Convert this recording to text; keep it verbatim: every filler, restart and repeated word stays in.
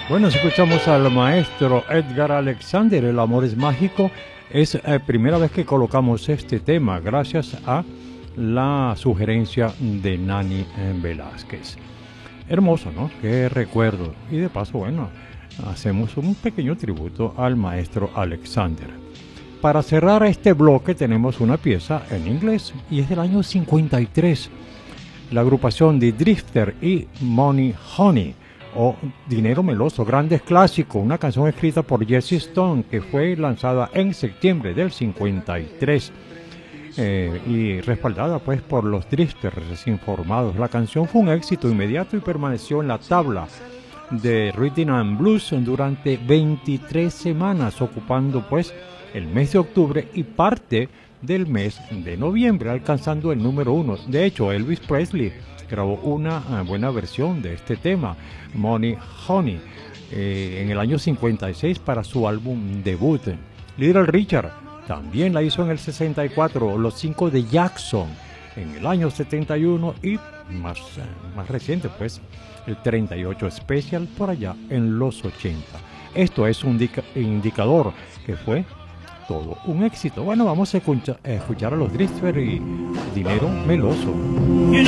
Bueno, si escuchamos al maestro Edgar Alexander, El amor es mágico. Es la primera vez que colocamos este tema gracias a la sugerencia de Nani Velázquez. Hermoso, ¿no? Qué recuerdo. Y de paso, bueno, hacemos un pequeño tributo al maestro Alexander. Para cerrar este bloque tenemos una pieza en inglés y es del año cincuenta y tres. La agrupación de Drifter y Money Honey, o Dinero Meloso, grandes clásicos, una canción escrita por Jesse Stone que fue lanzada en septiembre del cincuenta y tres eh, y respaldada pues por los Drifters recién formados. La canción fue un éxito inmediato y permaneció en la tabla de Rhythm and Blues durante veintitrés semanas, ocupando pues el mes de octubre y parte del mes de noviembre, alcanzando el número uno. De hecho, Elvis Presley grabó una uh, buena versión de este tema, Money Honey, eh, en el año cincuenta y seis para su álbum debut. Little Richard también la hizo en el sesenta y cuatro, Los Cinco de Jackson en el año setenta y uno y más, uh, más reciente pues el treinta y ocho Special por allá en los ochenta. Esto es un indica indicador que fue todo un éxito. Bueno, vamos a escuchar, a, escuchar a los Drifters y Dinero Meloso.